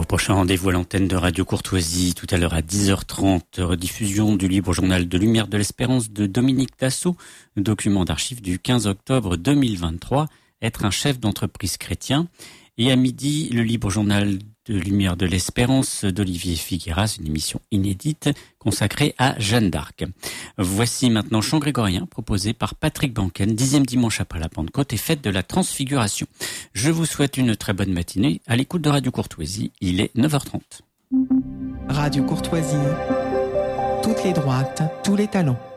Prochain rendez-vous à l'antenne de Radio Courtoisie, tout à l'heure à 10h30, rediffusion du livre journal de Lumière de l'Espérance de Dominique Dassault, document d'archives du 15 octobre 2023, être un chef d'entreprise chrétien. Et à midi, le libre journal de Lumière de l'Espérance d'Olivier Figueras, une émission inédite consacrée à Jeanne d'Arc. Voici maintenant chant grégorien proposé par Patrick Banken, 10e dimanche après la Pentecôte et fête de la Transfiguration. Je vous souhaite une très bonne matinée à l'écoute de Radio Courtoisie. Il est 9h30. Radio Courtoisie, toutes les droites, tous les talents.